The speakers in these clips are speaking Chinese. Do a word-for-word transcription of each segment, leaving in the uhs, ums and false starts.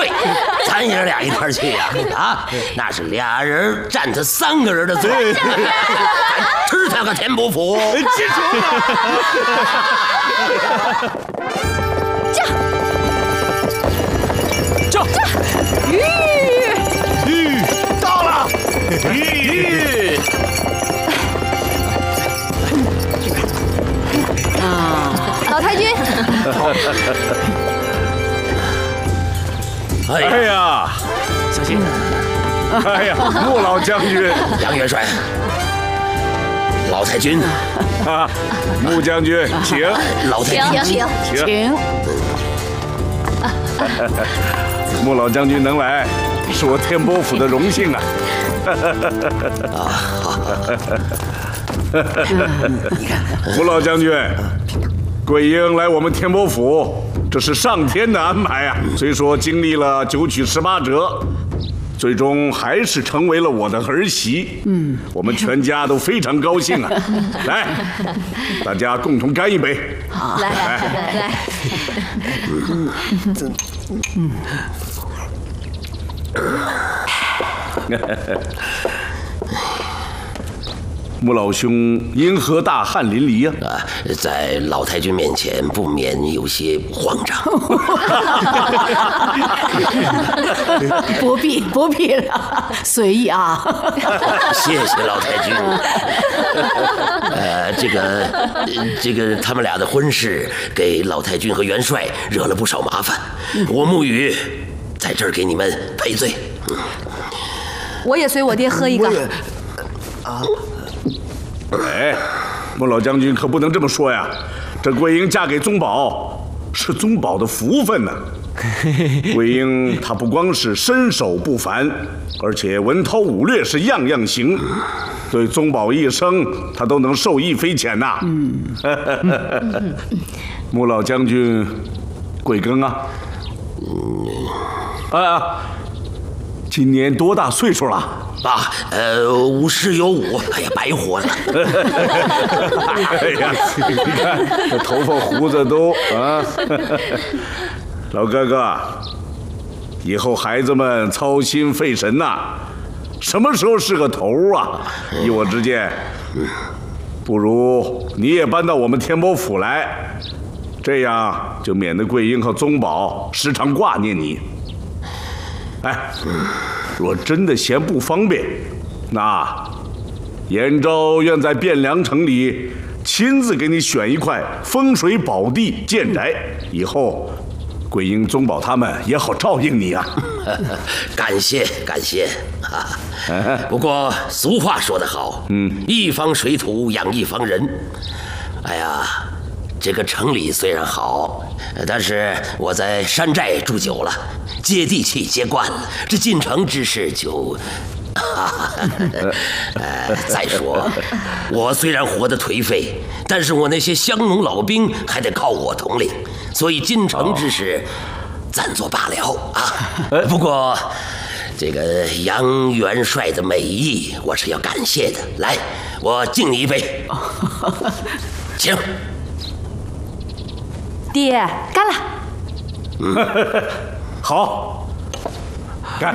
对，咱爷俩一块去呀！啊，那是俩人占他三个人的罪，咱吃他个天不服！ 记住了。 驾！ 驾！ 吁！ 吁！到了！吁！ 啊，老太君。 哎呀， 小心！ 哎呀，穆老将军， 杨元帅，老太君， 啊，穆将军，请。 老太君， 请请。 请。 穆老将军能来，是我天波府的荣幸啊！穆老将军，桂英来我们天波府，这是上天的安排啊！虽说经历了九曲十八折，最终还是成为了我的儿媳。嗯，我们全家都非常高兴啊！来，大家共同干一杯。 好，来来来。嗯嗯。 穆老兄因何大汗淋漓呀？ 啊，在老太君面前不免有些慌张。 不必不必了，随意啊。 谢谢老太君。呃，这个这个他们俩的婚事给老太君和元帅惹了不少麻烦，我沐雨在这儿给你们赔罪。 我也随我爹喝一个。 啊。哎，穆老将军可不能这么说呀！这桂英嫁给宗保，是宗保的福分呢。桂英她不光是身手不凡，而且文韬武略是样样行，对宗保一生她都能受益匪浅呐。嗯，穆老将军贵庚啊？嗯，啊，今年多大岁数了？ 啊，呃，五十有五，哎呀，白活了。 哎呀，你看这头发胡子都啊，老哥哥，以后孩子们操心费神呐，什么时候是个头啊？依我之见，不如你也搬到我们天波府来，这样就免得桂英和宗保时常挂念你。哎。若真的嫌不方便，那延昭愿在汴梁城里亲自给你选一块风水宝地建宅，以后桂英、宗保他们也好照应你啊。 感谢感谢啊！不过俗话说得好，嗯，一方水土养一方人。哎呀，这个城里虽然好，但是我在山寨住久了，接地气接惯了，这进城之事就……呃，再说，我虽然活得颓废，但是我那些乡农老兵还得靠我统领，所以进城之事暂作罢了啊。不过，这个杨元帅的美意，我是要感谢的。来，我敬你一杯，请。 爹，干了！ 嗯，好，干！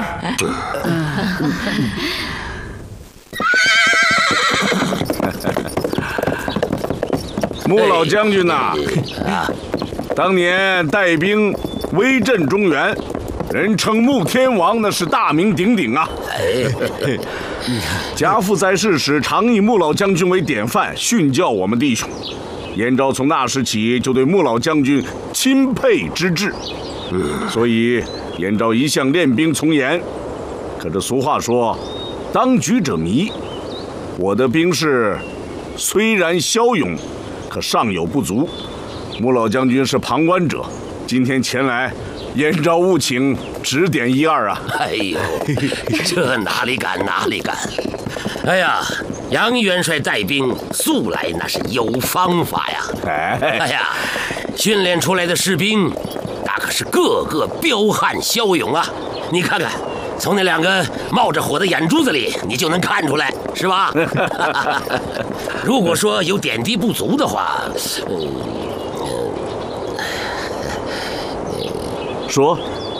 穆老将军呐，当年带兵威震中原，人称穆天王，那是大名鼎鼎啊！哎，家父在世时常以穆老将军为典范，训教我们弟兄。延昭从那时起就对穆老将军钦佩之至，嗯，所以延昭一向练兵从严。可这俗话说，当局者迷。我的兵士虽然骁勇，可尚有不足。穆老将军是旁观者，今天前来，延昭务请指点一二啊！ 哎呦，这哪里敢哪里敢！哎呀，杨元帅带兵素来那是有方法呀！哎呀，训练出来的士兵，那可是个个彪悍骁勇啊！你看看，从那两个冒着火的眼珠子里，你就能看出来，是吧？如果说有点滴不足的话，嗯， 说。